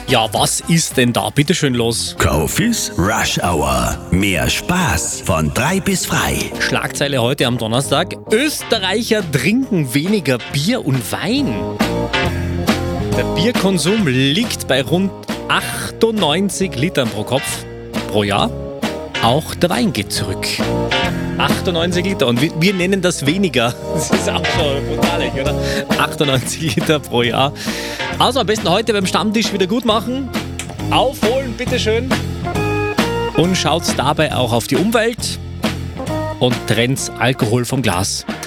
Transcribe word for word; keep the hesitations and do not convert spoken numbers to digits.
Ja, was ist denn da? Bitte schön los. Kofis Rush Hour. Mehr Spaß von drei bis frei. Schlagzeile heute am Donnerstag. Österreicher trinken weniger Bier und Wein. Der Bierkonsum liegt bei rund achtundneunzig Litern pro Kopf pro Jahr. Auch der Wein geht zurück. achtundneunzig Liter. Und wir, wir nennen das weniger. Das ist auch schon brutal, oder? achtundneunzig Liter pro Jahr. Also am besten heute beim Stammtisch wieder gut machen. Aufholen, bitteschön. Und schaut dabei auch auf die Umwelt und trennt Alkohol vom Glas.